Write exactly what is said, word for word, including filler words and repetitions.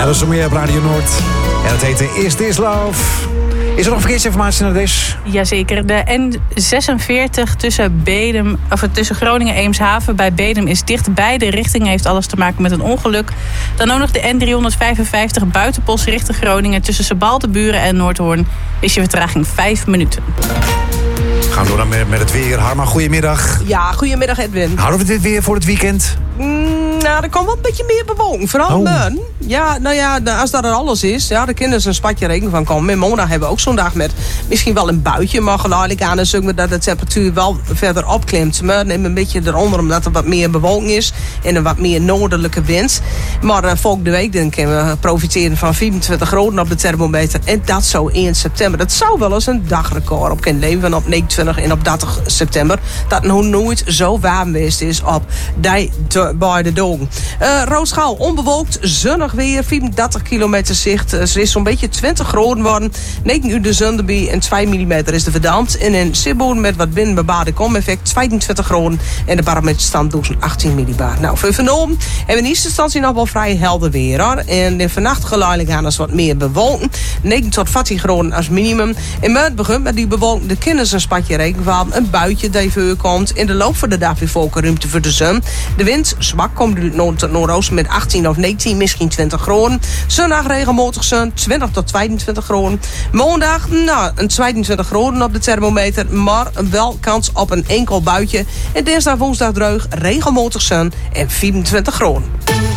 dat is meer op Radio Noord. En dat heet de Eerste is Love. Is er nog verkeersinformatie naar deze? Jazeker. De N zesenveertig tussen, Bedum, of tussen Groningen en Eemshaven bij Bedum is dicht. Beide richtingen heeft alles te maken met een ongeluk. Dan ook nog de N driehonderdvijfenvijftig buitenpost richting Groningen tussen Sebaldeburen en Noordhoorn is je vertraging vijf minuten. Gaan we door dan met, met het weer. Harma, goedemiddag. Ja, goedemiddag Edwin. Houden we dit weer voor het weekend? Mm, nou, er komt wel een beetje meer bewolking. Vooral Oh. men. Ja, nou ja, als dat er alles is, ja, daar kunnen ze een spatje regen van komen. En maandag hebben we ook zo'n dag met misschien wel een buitje. Maar geleidelijk aan is ook dat de temperatuur wel verder opklimt. Maar neem een beetje eronder omdat er wat meer bewolking is. En een wat meer noordelijke wind. Maar uh, volgende week dan kunnen we profiteren van vierentwintig graden op de thermometer. En dat zo in september. Dat zou wel eens een dagrecord op kunnen leven. Op negenentwintig en op dertig september. Dat nog nooit zo warm geweest is op die bij de dagen. Uh, Roodschaal, onbewolkt, zonnig weer, vierendertig kilometer zicht. Uh, er is zo'n beetje twintig graden worden. negen uur de zon erbij en twee millimeter is de verdampt. En in Sibboen met wat binnenbebade kom-effect tweeëntwintig graden. En de barometerstand doet achttien millibar. Nou, voor vanavond hebben we in eerste instantie nog wel vrij helder weer, hoor. En de vannacht geleidelijk aan is wat meer bewolken. negen tot veertien graden als minimum. En met het begin met die bewolking, de kinderen een spatje regen van een buitje die voorkomt. In de loop van de dag weer volke ruimte voor de zon. De wind zwak komt uit noord tot noordoosten met achttien of negentien, misschien twintig graden. Zondag regelmatig zon, twintig tot tweeëntwintig graden. Maandag, nou, een tweeëntwintig graden op de thermometer, maar wel kans op een enkel buitje. En dinsdag, woensdag droog, regelmatig zon en vierentwintig graden.